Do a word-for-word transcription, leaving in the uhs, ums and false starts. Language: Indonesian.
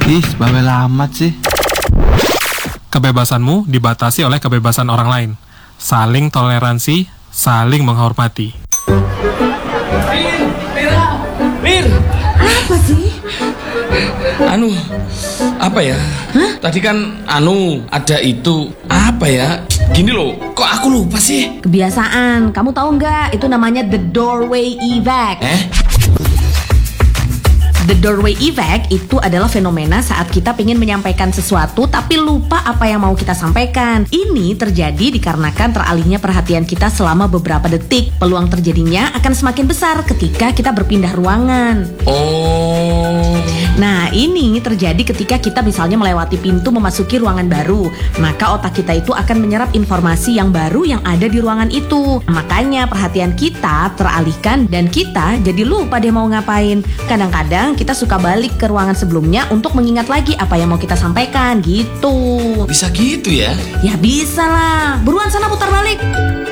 Ih, bawel amat sih. Kebebasanmu dibatasi oleh kebebasan orang lain. Saling toleransi, saling menghormati. Mir, Mira, Mir. Apa sih? Anu, apa ya? Hah? Tadi kan anu ada itu apa ya? Gini loh, kok aku lupa sih? Kebiasaan. Kamu tahu nggak? Itu namanya the doorway effect. Eh? The doorway effect itu adalah fenomena saat kita ingin menyampaikan sesuatu tapi lupa apa yang mau kita sampaikan. Ini terjadi dikarenakan teralihnya perhatian kita selama beberapa detik. Peluang terjadinya akan semakin besar ketika kita berpindah ruangan. Oh. Nah, ini terjadi ketika kita misalnya melewati pintu memasuki ruangan baru. Maka otak kita itu akan menyerap informasi yang baru yang ada di ruangan itu. Makanya perhatian kita teralihkan dan kita jadi lupa deh mau ngapain. Kadang-kadang kita suka balik ke ruangan sebelumnya untuk mengingat lagi apa yang mau kita sampaikan gitu. Bisa gitu ya? Ya bisa lah. Buruan sana putar balik.